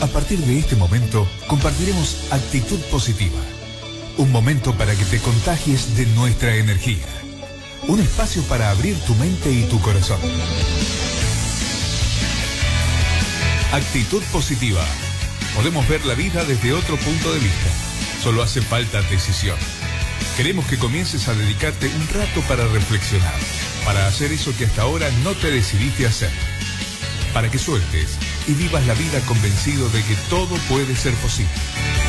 A partir de este momento, compartiremos actitud positiva. Un momento para que te contagies de nuestra energía. Un espacio para abrir tu mente y tu corazón. Actitud positiva. Podemos ver la vida desde otro punto de vista. Solo hace falta decisión. Queremos que comiences a dedicarte un rato para reflexionar, para hacer eso que hasta ahora no te decidiste hacer. Para que sueltes y vivas la vida convencido de que todo puede ser posible.